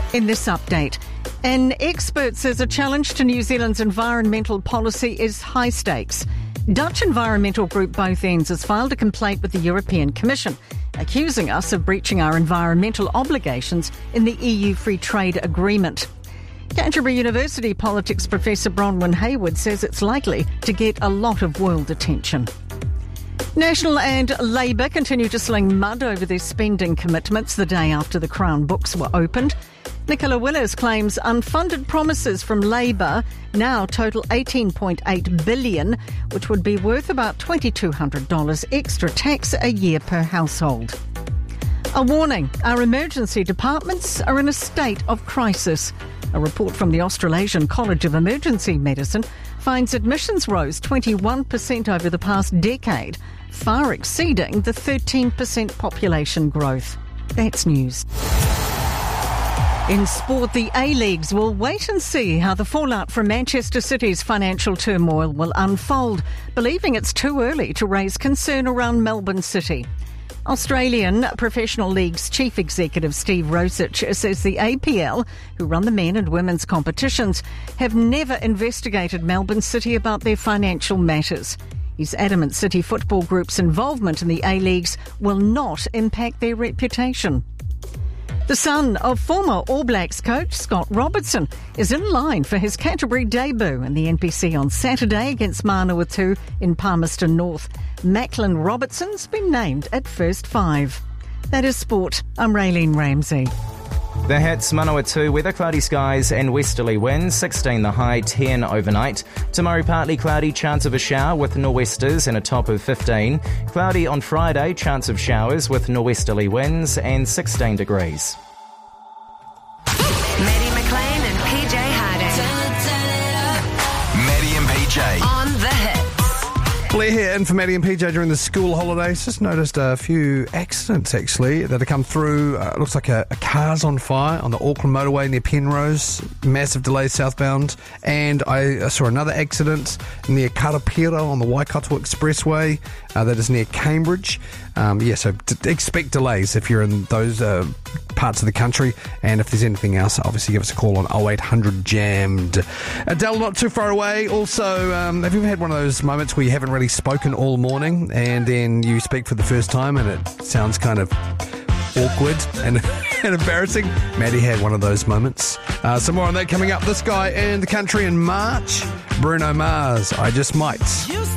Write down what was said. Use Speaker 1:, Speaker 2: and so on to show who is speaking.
Speaker 1: In this update, an expert says a challenge to New Zealand's environmental policy is high stakes. Dutch environmental group Both Ends has filed a complaint with the European Commission, accusing us of breaching our environmental obligations in the EU Free Trade Agreement. Canterbury University politics professor Bronwyn Hayward says it's likely to get a lot of world attention. National and Labour continue to sling mud over their spending commitments the day after the Crown books were opened. Nicola Willis claims unfunded promises from Labour now total $18.8 billion, which would be worth about $2,200 extra tax a year per household. A warning, our emergency departments are in a state of crisis. A report from the Australasian College of Emergency Medicine finds admissions rose 21% over the past decade, far exceeding the 13% population growth. That's news. In sport, the A-Leagues will wait and see how the fallout from Manchester City's financial turmoil will unfold, believing it's too early to raise concern around Melbourne City. Australian Professional League's chief executive Steve Rosich says the APL, who run the men and women's competitions, have never investigated Melbourne City about their financial matters. He's adamant City Football Group's involvement in the A-Leagues will not impact their reputation. The son of former All Blacks coach Scott Robertson is in line for his Canterbury debut in the NPC on Saturday against Manawatu in Palmerston North. Macklin Robertson's been named at first five. That is sport. I'm Raylene Ramsey.
Speaker 2: The hits: Manawatu, weather cloudy skies and westerly winds, 16 the high, 10 overnight. Tomorrow partly cloudy, chance of a shower with nor'westers and a top of 15. Cloudy on Friday, chance of showers with nor'westerly winds and 16 degrees.
Speaker 3: Maddie McLean and PJ Harding.
Speaker 4: Maddie and PJ.
Speaker 3: On the hits.
Speaker 5: Blair here in for Maddie and PJ during the school holidays. Just noticed a few accidents actually that have come through. It looks like a car's on fire on the Auckland motorway near Penrose. Massive delays southbound. And I saw another accident near Karapiro on the Waikato Expressway. That is near Cambridge. So expect delays if you're in those parts of the country. And if there's anything else, obviously give us a call on 0800 JAMMED. Adele, not too far away. Also, have you ever had one of those moments where you haven't really spoken all morning and then you speak for the first time and it sounds kind of awkward and embarrassing? Maddie had one of those moments. Some more on that coming up. This guy in the country in March, Bruno Mars, I Just Might.